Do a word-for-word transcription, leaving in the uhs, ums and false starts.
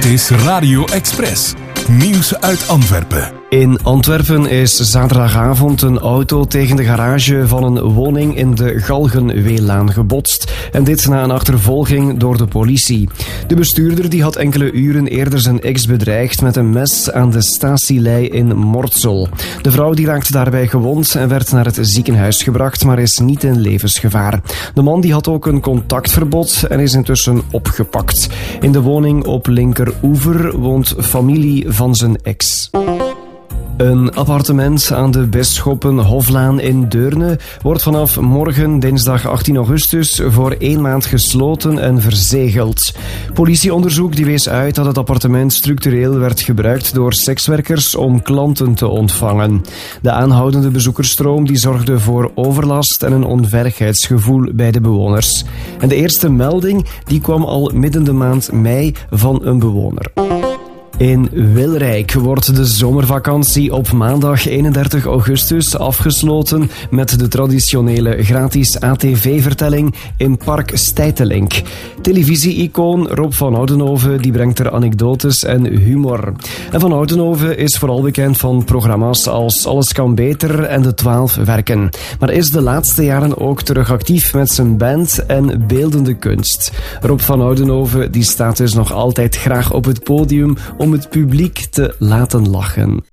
Dit is Radio Express. Nieuws uit Antwerpen. In Antwerpen is zaterdagavond een auto tegen de garage van een woning in de Galgenweelaan gebotst. En dit na een achtervolging door de politie. De bestuurder die had enkele uren eerder zijn ex bedreigd met een mes aan de statielei in Mortsel. De vrouw die raakte daarbij gewond en werd naar het ziekenhuis gebracht, maar is niet in levensgevaar. De man die had ook een contactverbod en is intussen opgepakt. In de woning op Linkeroever woont familie van zijn ex. Een appartement aan de Bisschoppenhoflaan in Deurne wordt vanaf morgen, dinsdag achttien augustus, voor één maand gesloten en verzegeld. Politieonderzoek die wees uit dat het appartement structureel werd gebruikt door sekswerkers om klanten te ontvangen. De aanhoudende bezoekersstroom die zorgde voor overlast en een onveiligheidsgevoel bij de bewoners. En de eerste melding die kwam al midden de maand mei van een bewoner. In Wilrijk wordt de zomervakantie op maandag eenendertig augustus afgesloten met de traditionele gratis A T V-vertelling in Park Stijtelink. Televisie-icoon Rob van Oudenhoven die brengt er anekdotes en humor. En Van Oudenhoven is vooral bekend van programma's als Alles kan beter en De Twaalf werken. Maar is de laatste jaren ook terug actief met zijn band en beeldende kunst. Rob van Oudenhoven die staat dus nog altijd graag op het podium om het publiek te laten lachen.